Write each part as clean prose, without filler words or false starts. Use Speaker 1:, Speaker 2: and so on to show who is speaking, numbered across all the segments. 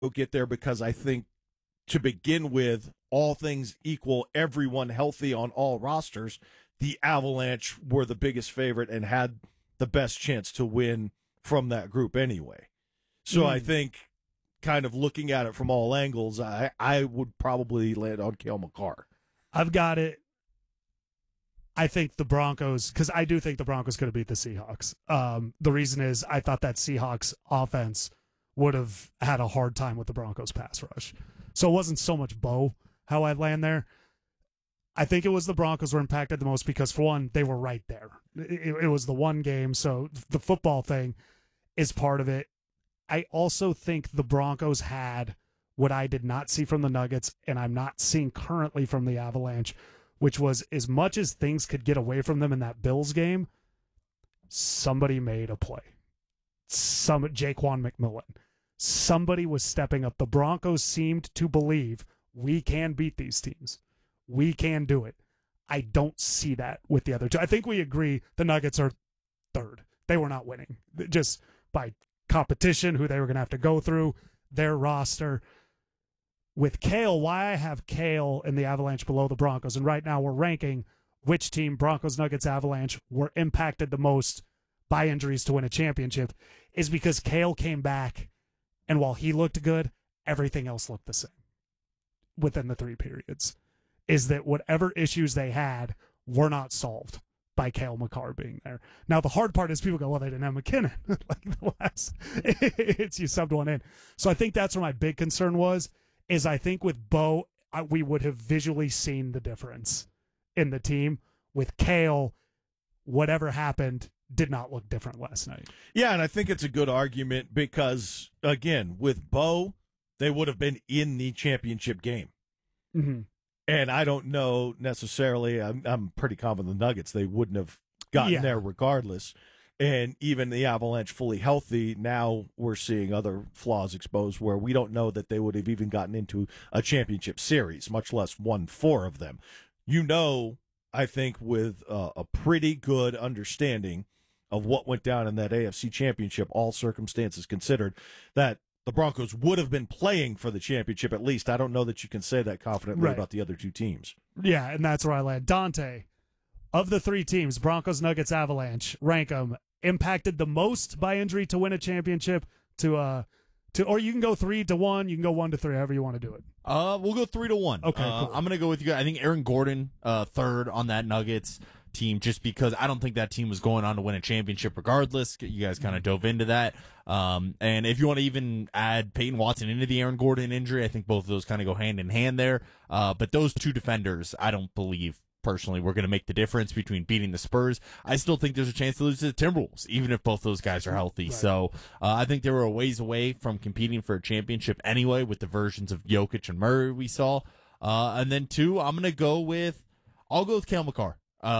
Speaker 1: get there because I think to begin with, all things equal, everyone healthy on all rosters, the Avalanche were the biggest favorite and had the best chance to win from that group anyway. So I think kind of looking at it from all angles, I would probably land on Cale Makar.
Speaker 2: I've got it. I think the Broncos, because I do think the Broncos could have beat the Seahawks. The reason is I thought that Seahawks offense would have had a hard time with the Broncos pass rush. So it wasn't so much Bo how I land there. I think it was the Broncos were impacted the most because, for one, they were right there. It was the one game, so the football thing is part of it. I also think the Broncos had what I did not see from the Nuggets, and I'm not seeing currently from the Avalanche, which was as much as things could get away from them in that Bills game, somebody made a play. Jaquan McMillan. Somebody was stepping up. The Broncos seemed to believe we can beat these teams. We can do it. I don't see that with the other two. I think we agree the Nuggets are third. They were not winning. Just by competition, who they were going to have to go through, their roster. With Cale, why I have Cale and the Avalanche below the Broncos, and right now we're ranking which team, Broncos, Nuggets, Avalanche, were impacted the most by injuries to win a championship, is because Cale came back, and while he looked good, everything else looked the same within the 3 periods. Is that whatever issues they had were not solved by Cale Makar being there. Now, the hard part is people go, well, they didn't have McKinnon. It's you subbed one in. So I think that's where my big concern was, is I think with Bo, we would have visually seen the difference in the team. With Cale, whatever happened did not look different last night.
Speaker 1: Yeah, and I think it's a good argument because, again, with Bo, they would have been in the championship game.
Speaker 2: Mm-hmm.
Speaker 1: And I don't know necessarily, I'm pretty confident the Nuggets, they wouldn't have gotten there regardless. And even the Avalanche fully healthy, now we're seeing other flaws exposed where we don't know that they would have even gotten into a championship series, much less won 4 of them. You know, I think with a pretty good understanding of what went down in that AFC championship, all circumstances considered, that the Broncos would have been playing for the championship at least. I don't know that you can say that confidently about the other 2 teams.
Speaker 2: Yeah, and that's where I land. Dante, of the 3 teams, Broncos, Nuggets, Avalanche, rank them, impacted the most by injury to win a championship or you can go 3-1, you can go 1-3, however you want to do it.
Speaker 3: We'll go 3-1.
Speaker 2: Okay, cool.
Speaker 3: I'm going to go with you guys. I think Aaron Gordon, third on that Nuggets team, just because I don't think that team was going on to win a championship regardless. You guys kind of dove into that. And if you want to even add Peyton Watson into the Aaron Gordon injury, I think both of those kind of go hand in hand there. But those 2 defenders, I don't believe personally we're going to make the difference between beating the Spurs. I still think there's a chance to lose to the Timberwolves, even if both those guys are healthy. Right. So I think they were a ways away from competing for a championship anyway with the versions of Jokic and Murray we saw. And then 2, I'll go with Cale Makar.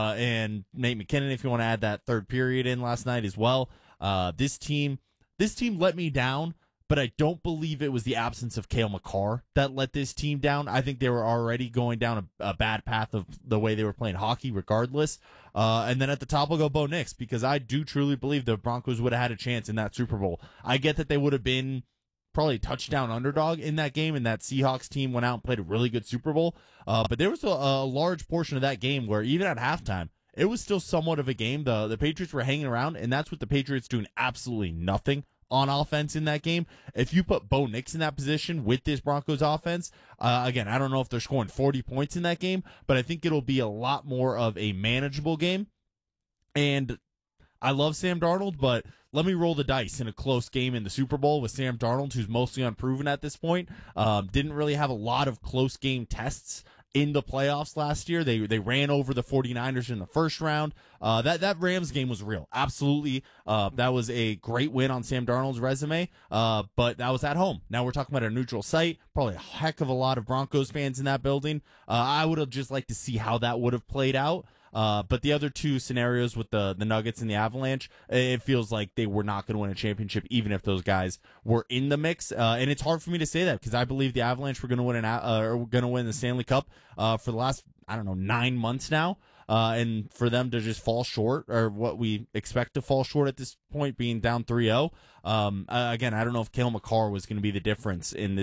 Speaker 3: And Nate McKinnon, if you want to add that 3rd period in last night as well. This team let me down, but I don't believe it was the absence of Cale Makar that let this team down. I think they were already going down a bad path of the way they were playing hockey regardless. And then at the top, I'll go Bo Nix, because I do truly believe the Broncos would have had a chance in that Super Bowl. I get that they would have been probably a touchdown underdog in that game, and that Seahawks team went out and played a really good Super Bowl. But there was a large portion of that game where even at halftime, it was still somewhat of a game. The Patriots were hanging around, and that's with the Patriots doing absolutely nothing on offense in that game. If you put Bo Nix in that position with this Broncos offense, again, I don't know if they're scoring 40 points in that game, but I think it'll be a lot more of a manageable game. And I love Sam Darnold, but let me roll the dice in a close game in the Super Bowl with Sam Darnold, who's mostly unproven at this point. Didn't really have a lot of close game tests in the playoffs last year. They ran over the 49ers in the first round. That Rams game was real. Absolutely. That was a great win on Sam Darnold's resume. But that was at home. Now we're talking about a neutral site. Probably a heck of a lot of Broncos fans in that building. I would have just liked to see how that would have played out. But the other 2 scenarios with the Nuggets and the Avalanche, it feels like they were not going to win a championship, even if those guys were in the mix. And it's hard for me to say that because I believe the Avalanche were going to win the Stanley Cup, for the last, 9 months now. and for them to just fall short, or what we expect to fall short at this point, being down 3-0. Again, I don't know if Cale Makar was going to be the difference in this